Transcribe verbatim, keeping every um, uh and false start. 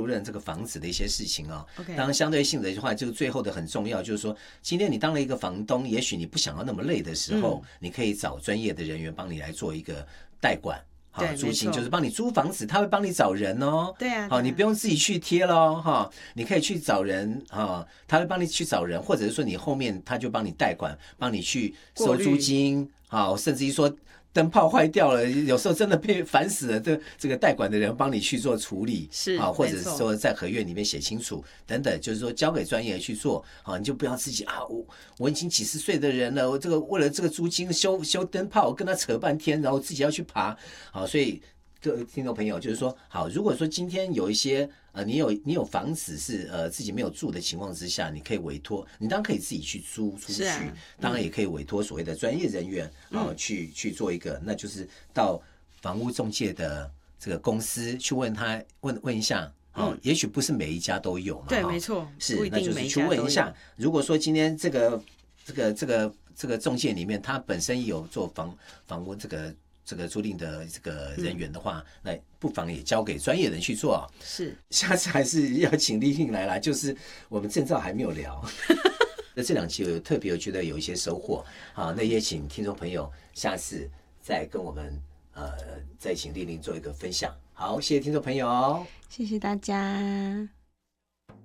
任这个房子的一些事情啊、哦。 Okay. 当然相对性的话，这个最后的很重要就是说，今天你当了一个房东，也许你不想要那么累的时候，嗯、你可以找专业的人员帮你来做一个代管。好，租金就是帮你租房子，他会帮你找人哦。 对啊， 好，你不用自己去贴咯哈，你可以去找人哈，他会帮你去找人，或者是说你后面他就帮你代管，帮你去收租金，好，甚至于说灯泡坏掉了，有时候真的被烦死了，这这个代管的人帮你去做处理， 是啊，或者是说在合约里面写清楚等等，就是说交给专业去做，啊，你就不要自己啊，我我已经几十岁的人了，我这个为了这个租金修修灯泡，我跟他扯半天，然后自己要去爬，好，所以各位听众朋友，就是说，好，如果说今天有一些呃，你有你有房子是呃自己没有住的情况之下，你可以委托，你当然可以自己去租出去，啊嗯、当然也可以委托所谓的专业人员啊、呃嗯、去去做一个，那就是到房屋中介的这个公司去问他问问一下。哦，也许不是每一家都有嘛， 对，没错， 是，那就是去问一下。如果说今天这个这个这个这个中介里面，他本身有做房房屋这个这个租赁的这个人员的话，嗯、那不妨也交给专业人去做。 是， 下次还是要请丽丽来啦，就是我们证照还没有聊。那这两期有特别，我觉得有一些收获啊，那也请听众朋友下次再跟我们呃再请丽丽做一个分享。好，谢谢听众朋友， 谢谢大家。